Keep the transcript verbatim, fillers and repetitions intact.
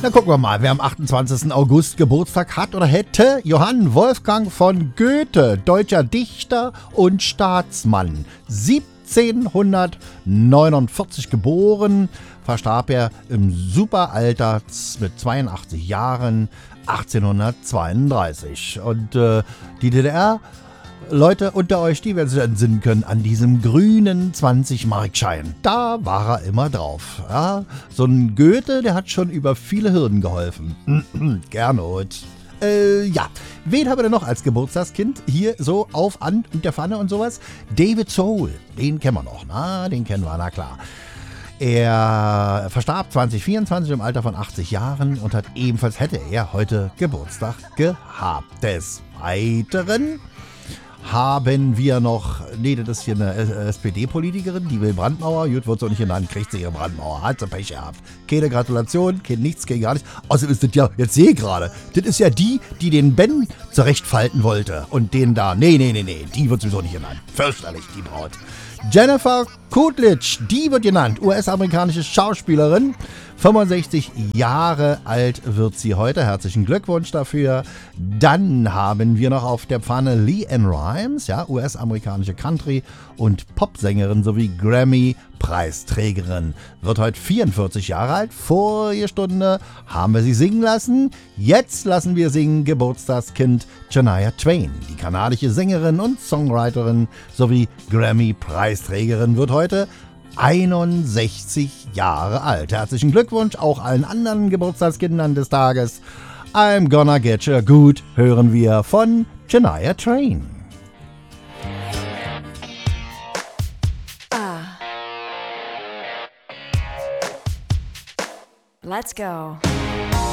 Na gucken wir mal, wer am achtundzwanzigsten August Geburtstag hat oder hätte. Johann Wolfgang von Goethe, deutscher Dichter und Staatsmann. siebzehnhundertneunundvierzig geboren, verstarb er im Superalter mit zweiundachtzig Jahren achtzehnhundertzweiunddreißig. Und äh, die D D R... Leute unter euch, die werden sich entsinnen können an diesem grünen zwanzig-Markschein. Da war er immer drauf. Ja, so ein Goethe, der hat schon über viele Hürden geholfen. Gernot. Äh, ja. Wen haben wir denn noch als Geburtstagskind? Hier so auf, an und der Pfanne und sowas? David Soul. Den kennen wir noch. Na, den kennen wir, na klar. Er verstarb zweitausendvierundzwanzig im Alter von achtzig Jahren und hat ebenfalls, hätte er heute Geburtstag gehabt. Des Weiteren haben wir noch, nee, das ist hier eine S P D-Politikerin, die will Brandmauer. Gut, wird so nicht genannt, kriegt sie ihre Brandmauer. Hat sie Pech gehabt. Keine Gratulation, kein nichts, kein gar nichts. Außerdem ist das ja, jetzt sehe ich gerade, das ist ja die, die den Ben zurechtfalten wollte. Und den da, nee, nee, nee, nee, die wird sowieso nicht genannt. Fürchterlich, die Braut. Jennifer Coolidge, die wird genannt, U S-amerikanische Schauspielerin. fünfundsechzig Jahre alt wird sie heute. Herzlichen Glückwunsch dafür. Dann haben wir noch auf der Pfanne LeAnn Rimes, ja, U S-amerikanische Country- und Popsängerin sowie Grammy-Preisträgerin. Wird heute vierundvierzig Jahre alt. Vorige Stunde haben wir sie singen lassen. Jetzt lassen wir singen Geburtstagskind Shania Twain. Die kanadische Sängerin und Songwriterin sowie Grammy-Preisträgerin wird heute einundsechzig Jahre alt. Herzlichen Glückwunsch auch allen anderen Geburtstagskindern des Tages. I'm Gonna Get You Good hören wir von Shania Twain. Ah. Let's go.